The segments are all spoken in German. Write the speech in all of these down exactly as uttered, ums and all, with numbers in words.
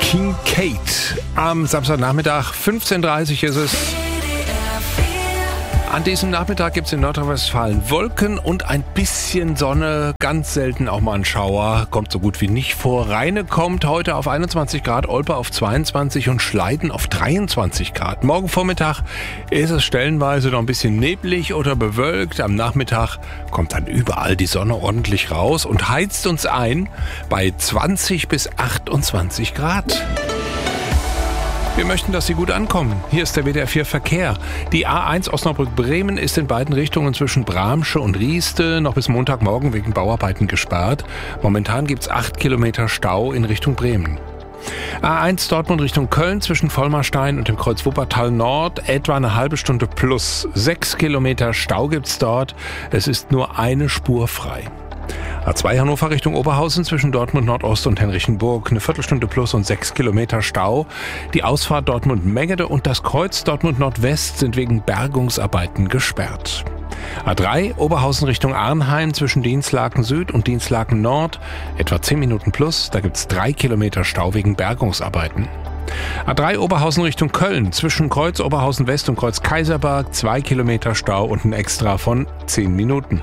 Kincaid. Am Samstagnachmittag, fünfzehn Uhr dreißig ist es. An diesem Nachmittag gibt es in Nordrhein-Westfalen Wolken und ein bisschen Sonne. Ganz selten auch mal ein Schauer. Kommt so gut wie nicht vor. Rheine kommt heute auf einundzwanzig Grad, Olpe auf zweiundzwanzig und Schleiden auf dreiundzwanzig Grad. Morgen Vormittag ist es stellenweise noch ein bisschen neblig oder bewölkt. Am Nachmittag kommt dann überall die Sonne ordentlich raus und heizt uns ein bei zwanzig bis achtundzwanzig Grad. Wir möchten, dass Sie gut ankommen. Hier ist der W D R vier Verkehr. Die A eins Osnabrück-Bremen ist in beiden Richtungen zwischen Bramsche und Rieste noch bis Montagmorgen wegen Bauarbeiten gesperrt. Momentan gibt es acht Kilometer Stau in Richtung Bremen. A eins Dortmund Richtung Köln zwischen Vollmarstein und dem Kreuz Wuppertal Nord etwa eine halbe Stunde plus. Sechs Kilometer Stau gibt's dort. Es ist nur eine Spur frei. A zwei Hannover Richtung Oberhausen zwischen Dortmund Nordost und Henrichenburg eine Viertelstunde plus und sechs Kilometer Stau. Die Ausfahrt Dortmund-Meggede und das Kreuz Dortmund Nordwest sind wegen Bergungsarbeiten gesperrt. A drei Oberhausen Richtung Arnheim zwischen Dinslaken Süd und Dinslaken Nord etwa zehn Minuten plus. Da gibt's drei Kilometer Stau wegen Bergungsarbeiten. A drei Oberhausen Richtung Köln zwischen Kreuz Oberhausen West und Kreuz Kaiserberg zwei Kilometer Stau und ein Extra von zehn Minuten.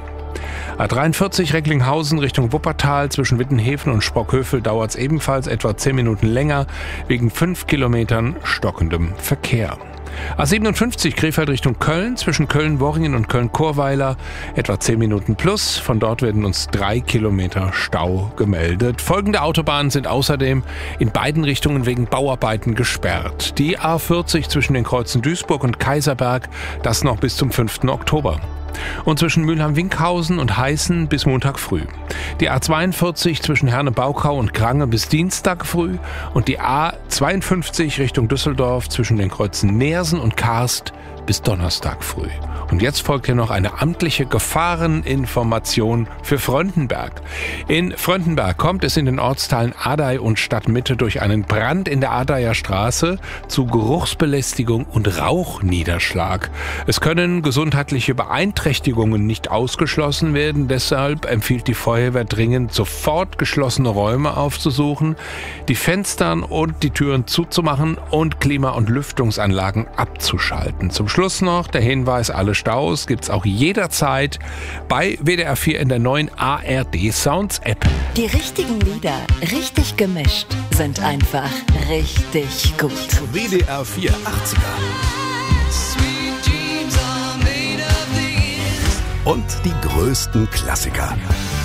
A dreiundvierzig Recklinghausen Richtung Wuppertal zwischen Wittenhäfen und Sprockhövel dauert es ebenfalls etwa zehn Minuten länger wegen fünf Kilometern stockendem Verkehr. A siebenundfünfzig Krefeld Richtung Köln zwischen Köln-Worringen und Köln-Chorweiler etwa zehn Minuten plus. Von dort werden uns drei Kilometer Stau gemeldet. Folgende Autobahnen sind außerdem in beiden Richtungen wegen Bauarbeiten gesperrt. Die A vierzig zwischen den Kreuzen Duisburg und Kaiserberg, das noch bis zum fünften Oktober. Und zwischen Mülheim-Winkhausen und Heißen bis Montag früh. Die A zweiundvierzig zwischen Herne-Baukau und Krange bis Dienstag früh und die A zweiundfünfzig Richtung Düsseldorf zwischen den Kreuzen Neersen und Karst bis Donnerstag früh. Und jetzt folgt hier noch eine amtliche Gefahreninformation für Fröndenberg. In Fröndenberg kommt es in den Ortsteilen Adey und Stadtmitte durch einen Brand in der Adeyer Straße zu Geruchsbelästigung und Rauchniederschlag. Es können gesundheitliche Beeinträchtigungen nicht ausgeschlossen werden. Deshalb empfiehlt die Feuerwehr dringend, sofort geschlossene Räume aufzusuchen, die Fenster und die Türen zuzumachen und Klima- und Lüftungsanlagen abzuschalten. Zum Schluss noch der Hinweis, alle Staus gibt's auch jederzeit bei W D R vier in der neuen A R D Sounds App. Die richtigen Lieder, richtig gemischt, sind einfach richtig gut. W D R vier achtziger. Und die größten Klassiker.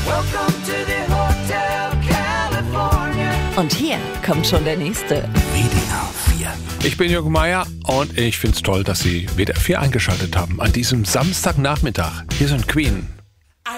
Und hier kommt schon der nächste. W D R vier. Ich bin Jürgen Meier und ich find's toll, dass Sie W D R vier eingeschaltet haben an diesem Samstagnachmittag. Hier sind Queen.